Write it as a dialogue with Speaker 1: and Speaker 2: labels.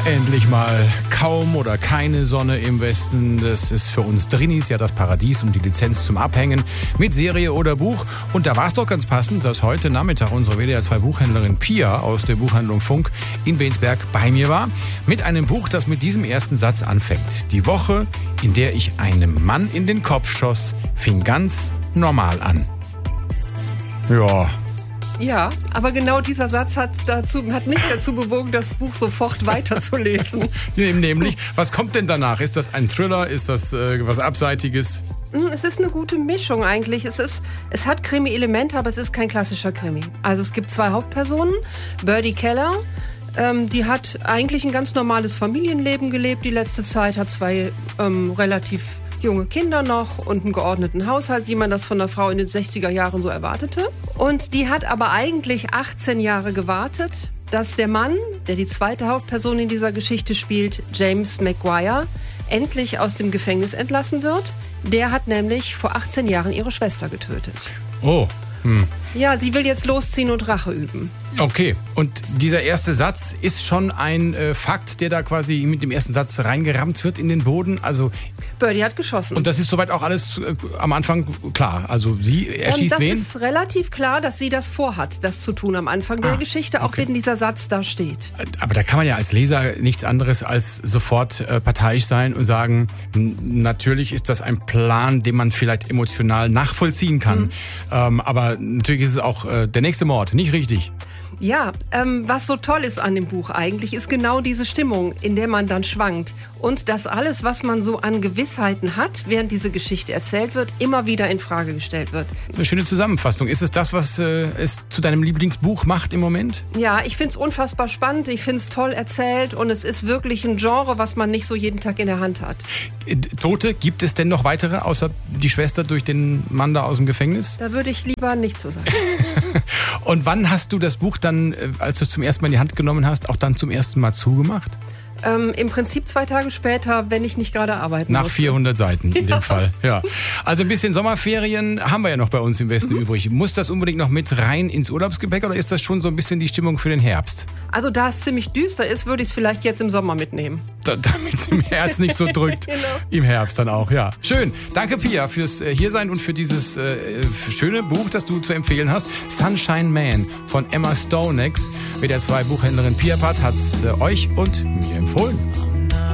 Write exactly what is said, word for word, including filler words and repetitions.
Speaker 1: Endlich mal kaum oder keine Sonne im Westen. Das ist für uns Drinis ja das Paradies und die Lizenz zum Abhängen mit Serie oder Buch. Und da war es doch ganz passend, dass heute Nachmittag unsere W D R zwei Buchhändlerin Pia aus der Buchhandlung Funk in Bensberg bei mir war. Mit einem Buch, das mit diesem ersten Satz anfängt. Die Woche, in der ich einem Mann in den Kopf schoss, fing ganz normal an. Ja.
Speaker 2: Ja, aber genau dieser Satz hat, dazu, hat mich dazu bewogen, das Buch sofort weiterzulesen.
Speaker 1: Nämlich, was kommt denn danach? Ist das ein Thriller? Ist das äh, was Abseitiges?
Speaker 2: Es ist eine gute Mischung eigentlich. Es, ist, es hat Krimi-Elemente, aber es ist kein klassischer Krimi. Also es gibt zwei Hauptpersonen. Birdie Keller, ähm, die hat eigentlich ein ganz normales Familienleben gelebt die letzte Zeit, hat zwei ähm, relativ junge Kinder noch und einen geordneten Haushalt, wie man das von einer Frau in den sechziger Jahren so erwartete. Und die hat aber eigentlich achtzehn Jahre gewartet, dass der Mann, der die zweite Hauptperson in dieser Geschichte spielt, James Maguire, endlich aus dem Gefängnis entlassen wird. Der hat nämlich vor achtzehn Jahren ihre Schwester getötet.
Speaker 1: Oh, hm.
Speaker 2: Ja, sie will jetzt losziehen und Rache üben.
Speaker 1: Okay, und dieser erste Satz ist schon ein äh, Fakt, der da quasi mit dem ersten Satz reingerammt wird in den Boden. Also
Speaker 2: Birdie hat geschossen.
Speaker 1: Und das ist soweit auch alles äh, am Anfang klar. Also sie erschießt
Speaker 2: ähm,
Speaker 1: wen?
Speaker 2: Das ist relativ klar, dass sie das vorhat, das zu tun am Anfang der
Speaker 1: ah,
Speaker 2: Geschichte, auch
Speaker 1: okay.
Speaker 2: wenn dieser Satz da steht.
Speaker 1: Aber da kann man ja als Leser nichts anderes als sofort äh, parteiisch sein und sagen, n- natürlich ist das ein Plan, den man vielleicht emotional nachvollziehen kann. Mhm. Ähm, aber natürlich ist es auch äh, der nächste Mord, nicht richtig?
Speaker 2: Ja, ähm, was so toll ist an dem Buch eigentlich, ist genau diese Stimmung, in der man dann schwankt. Und dass alles, was man so an Gewissheiten hat, während diese Geschichte erzählt wird, immer wieder in Frage gestellt wird.
Speaker 1: Das ist eine schöne Zusammenfassung. Ist es das, was äh, es zu deinem Lieblingsbuch macht im Moment?
Speaker 2: Ja, ich finde es unfassbar spannend, ich finde es toll erzählt und es ist wirklich ein Genre, was man nicht so jeden Tag in der Hand hat.
Speaker 1: Tote, gibt es denn noch weitere, außer die Schwester durch den Mann da aus dem Gefängnis?
Speaker 2: Da würde ich lieber nicht so sagen.
Speaker 1: Und wann hast du das Buch dann, als du es zum ersten Mal in die Hand genommen hast, auch dann zum ersten Mal zugemacht?
Speaker 2: Ähm, Im Prinzip zwei Tage später, wenn ich nicht gerade arbeiten
Speaker 1: Nach
Speaker 2: muss.
Speaker 1: vierhundert Seiten in
Speaker 2: ja.
Speaker 1: dem Fall. Ja. Also ein bisschen Sommerferien haben wir ja noch bei uns im Westen mhm. übrig. Muss das unbedingt noch mit rein ins Urlaubsgepäck oder ist das schon so ein bisschen die Stimmung für den Herbst?
Speaker 2: Also da es ziemlich düster ist, würde ich es vielleicht jetzt im Sommer mitnehmen.
Speaker 1: Da, damit es im Herz nicht so drückt. Genau. Im Herbst dann auch, ja. Schön. Danke Pia fürs äh, Hiersein und für dieses äh, schöne Buch, das du zu empfehlen hast. Sunshine Man von Emma Stonex. W D R zwei Buchhändlerin Pia Patt hat es äh, euch und mir empfohlen.